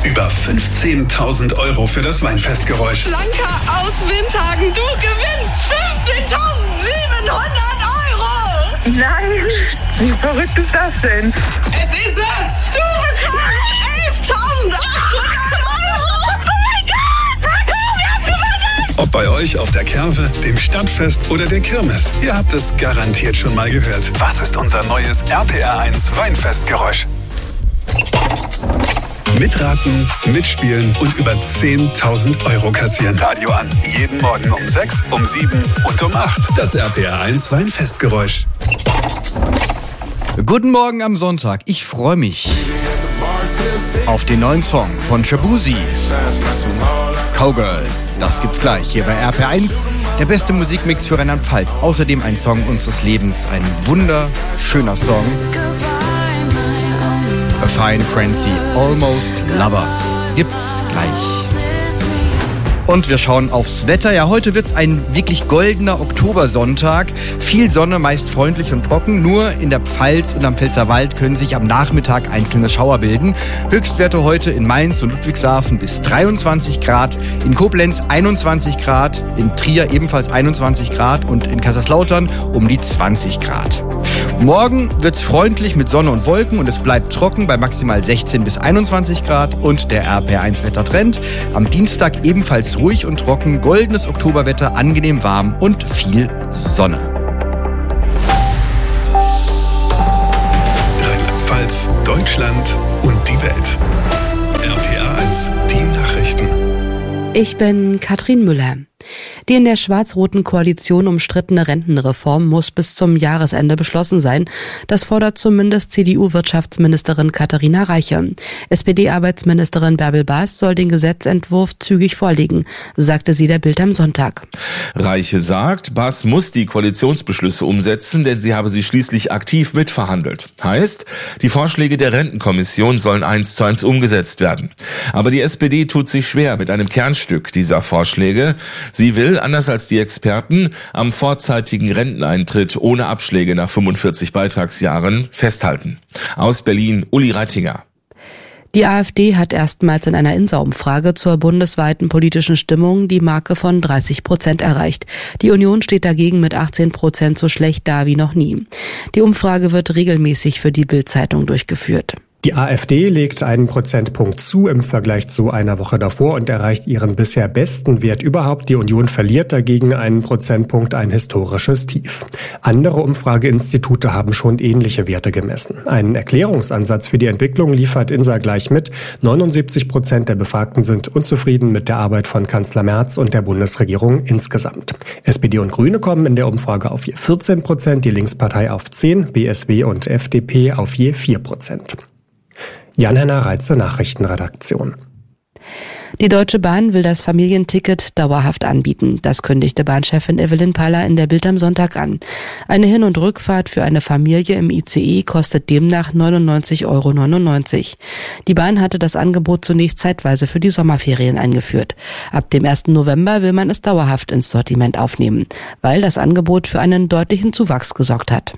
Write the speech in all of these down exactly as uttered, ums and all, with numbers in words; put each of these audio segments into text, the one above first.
Über fünfzehntausend Euro für das Weinfestgeräusch. Blanca aus Windhagen, du gewinnst fünfzehntausendsiebenhundert Euro! Nein, wie verrückt ist das denn? Es ist es! Du bekommst elftausendachthundert Euro! Oh mein Gott! Wir haben gewonnen! Ob bei euch auf der Kerve, dem Stadtfest oder der Kirmes, ihr habt es garantiert schon mal gehört. Was ist unser neues R P R eins Weinfestgeräusch? Mitraten, mitspielen und über zehntausend Euro kassieren. Radio an. Jeden Morgen um sechs, um sieben und um acht. Das R P R eins Weinfestgeräusch. Guten Morgen am Sonntag. Ich freue mich auf den neuen Song von Shabuzi. Cowgirl. Das gibt's gleich hier bei R P R eins. Der beste Musikmix für Rheinland-Pfalz. Außerdem ein Song unseres Lebens. Ein wunderschöner Song. A Fine Frenzy, Almost Lover. Gibt's gleich. Und wir schauen aufs Wetter. Ja, heute wird's ein wirklich goldener Oktobersonntag. Viel Sonne, meist freundlich und trocken. Nur in der Pfalz und am Pfälzerwald können sich am Nachmittag einzelne Schauer bilden. Höchstwerte heute in Mainz und Ludwigshafen bis dreiundzwanzig Grad. In Koblenz einundzwanzig Grad. In Trier ebenfalls einundzwanzig Grad. Und in Kaiserslautern um die zwanzig Grad. Morgen wird's freundlich mit Sonne und Wolken und es bleibt trocken bei maximal sechzehn bis einundzwanzig Grad und der R P R eins Wettertrend. Am Dienstag ebenfalls ruhig und trocken, goldenes Oktoberwetter, angenehm warm und viel Sonne. Rheinland-Pfalz, Deutschland und die Welt. R P R eins, die Nachrichten. Ich bin Katrin Müller. Die in der schwarz-roten Koalition umstrittene Rentenreform muss bis zum Jahresende beschlossen sein. Das fordert zumindest C D U-Wirtschaftsministerin Katharina Reiche. S P D-Arbeitsministerin Bärbel Baas soll den Gesetzentwurf zügig vorlegen, sagte sie der Bild am Sonntag. Reiche sagt, Baas muss die Koalitionsbeschlüsse umsetzen, denn sie habe sie schließlich aktiv mitverhandelt. Heißt, die Vorschläge der Rentenkommission sollen eins zu eins umgesetzt werden. Aber die S P D tut sich schwer mit einem Kernstück dieser Vorschläge. Sie will, anders als die Experten, am vorzeitigen Renteneintritt ohne Abschläge nach fünfundvierzig Beitragsjahren festhalten. Aus Berlin, Uli Reitinger. Die AfD hat erstmals in einer Insa-Umfrage zur bundesweiten politischen Stimmung die Marke von dreißig Prozent erreicht. Die Union steht dagegen mit achtzehn Prozent so schlecht da wie noch nie. Die Umfrage wird regelmäßig für die Bild-Zeitung durchgeführt. Die AfD legt einen Prozentpunkt zu im Vergleich zu einer Woche davor und erreicht ihren bisher besten Wert überhaupt. Die Union verliert dagegen einen Prozentpunkt, ein historisches Tief. Andere Umfrageinstitute haben schon ähnliche Werte gemessen. Einen Erklärungsansatz für die Entwicklung liefert Insa gleich mit. neunundsiebzig Prozent der Befragten sind unzufrieden mit der Arbeit von Kanzler Merz und der Bundesregierung insgesamt. S P D und Grüne kommen in der Umfrage auf je vierzehn Prozent, die Linkspartei auf zehn, B S W und F D P auf je vier Prozent. Jan-Henner Reitz zur Nachrichtenredaktion. Die Deutsche Bahn will das Familienticket dauerhaft anbieten. Das kündigte Bahnchefin Evelyn Paller in der Bild am Sonntag an. Eine Hin- und Rückfahrt für eine Familie im I C E kostet demnach neunundneunzig Euro neunundneunzig. Die Bahn hatte das Angebot zunächst zeitweise für die Sommerferien eingeführt. Ab dem ersten November will man es dauerhaft ins Sortiment aufnehmen, weil das Angebot für einen deutlichen Zuwachs gesorgt hat.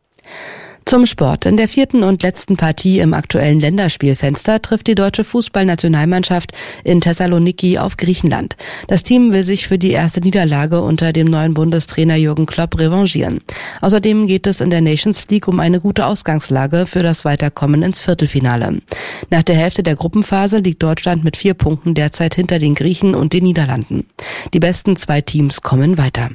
Zum Sport. In der vierten und letzten Partie im aktuellen Länderspielfenster trifft die deutsche Fußballnationalmannschaft in Thessaloniki auf Griechenland. Das Team will sich für die erste Niederlage unter dem neuen Bundestrainer Jürgen Klopp revanchieren. Außerdem geht es in der Nations League um eine gute Ausgangslage für das Weiterkommen ins Viertelfinale. Nach der Hälfte der Gruppenphase liegt Deutschland mit vier Punkten derzeit hinter den Griechen und den Niederlanden. Die besten zwei Teams kommen weiter.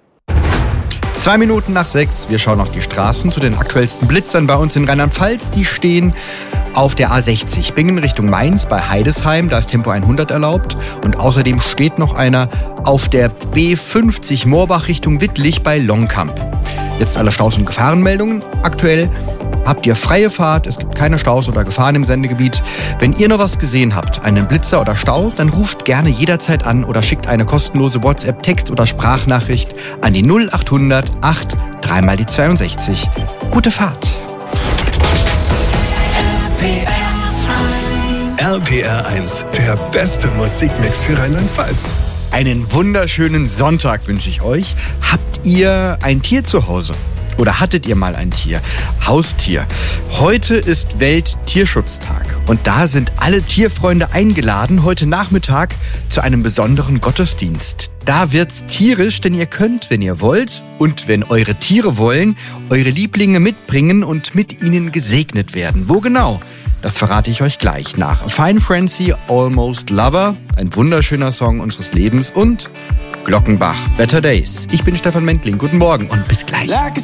Zwei Minuten nach sechs. Wir schauen auf die Straßen zu den aktuellsten Blitzern bei uns in Rheinland-Pfalz. Die stehen auf der A sechzig. Bingen Richtung Mainz bei Heidesheim. Da ist Tempo hundert erlaubt. Und außerdem steht noch einer auf der B fünfzig Moorbach Richtung Wittlich bei Longkamp. Jetzt alle Staus- und Gefahrenmeldungen. Aktuell habt ihr freie Fahrt, es gibt keine Staus oder Gefahren im Sendegebiet. Wenn ihr noch was gesehen habt, einen Blitzer oder Stau, dann ruft gerne jederzeit an oder schickt eine kostenlose WhatsApp, Text- oder Sprachnachricht an die null achthundert acht dreimal die zweiundsechzig. Gute Fahrt! R P R eins, der beste Musikmix für Rheinland-Pfalz. Einen wunderschönen Sonntag wünsche ich euch. Habt ihr ein Tier zu Hause? Oder hattet ihr mal ein Tier? Haustier. Heute ist Welttierschutztag. Und da sind alle Tierfreunde eingeladen, heute Nachmittag zu einem besonderen Gottesdienst. Da wird's tierisch, denn ihr könnt, wenn ihr wollt und wenn eure Tiere wollen, eure Lieblinge mitbringen und mit ihnen gesegnet werden. Wo genau? Das verrate ich euch gleich nach Fine Frenzy, Almost Lover, ein wunderschöner Song unseres Lebens, und Glockenbach, Better Days. Ich bin Stefan Mentling, guten Morgen und bis gleich. Like